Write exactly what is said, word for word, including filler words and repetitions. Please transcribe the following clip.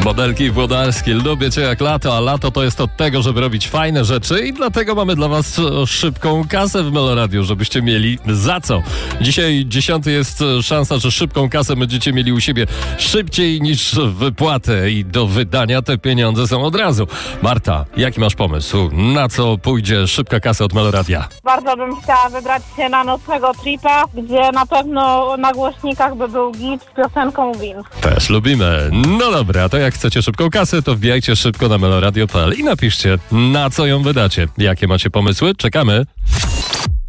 Modelki włodarskie, lubię cię jak lato, a lato to jest od tego, żeby robić fajne rzeczy i dlatego mamy dla was szybką kasę w Meloradiu, żebyście mieli za co. Dzisiaj dziesiąty jest szansa, że szybką kasę będziecie mieli u siebie szybciej niż wypłatę i do wydania te pieniądze są od razu. Marta, jaki masz pomysł? Na co pójdzie szybka kasa od Meloradia? Bardzo bym chciała wybrać się na nocnego tripa, gdzie na pewno na głośnikach by był git z piosenką Win. Też lubimy. No dobra, to jak chcecie szybką kasę, to wbijajcie szybko na meloradio kropka p l i napiszcie, na co ją wydacie. Jakie macie pomysły? Czekamy.